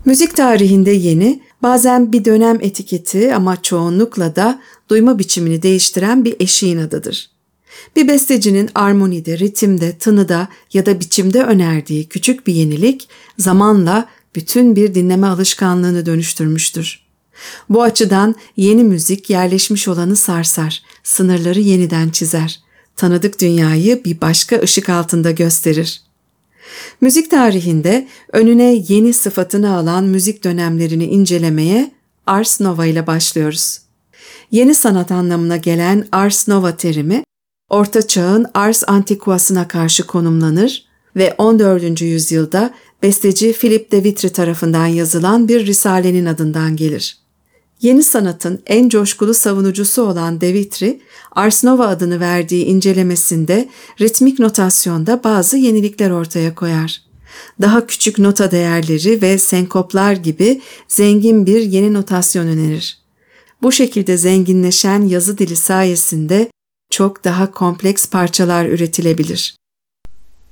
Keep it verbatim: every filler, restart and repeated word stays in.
Müzik tarihinde yeni, bazen bir dönem etiketi ama çoğunlukla da duyma biçimini değiştiren bir eşiğin adıdır. Bir bestecinin armonide, ritimde, tınıda ya da biçimde önerdiği küçük bir yenilik zamanla bütün bir dinleme alışkanlığını dönüştürmüştür. Bu açıdan yeni müzik yerleşmiş olanı sarsar, sınırları yeniden çizer, tanıdık dünyayı bir başka ışık altında gösterir. Müzik tarihinde önüne yeni sıfatını alan müzik dönemlerini incelemeye Ars Nova ile başlıyoruz. Yeni sanat anlamına gelen Ars Nova terimi, Orta Çağ'ın Ars Antiquas'ına karşı konumlanır ve on dördüncü yüzyılda besteci Philip de Vitry tarafından yazılan bir risalenin adından gelir. Yeni sanatın en coşkulu savunucusu olan de Vitry, Ars Nova adını verdiği incelemesinde ritmik notasyonda bazı yenilikler ortaya koyar. Daha küçük nota değerleri ve senkoplar gibi zengin bir yeni notasyon önerir. Bu şekilde zenginleşen yazı dili sayesinde çok daha kompleks parçalar üretilebilir.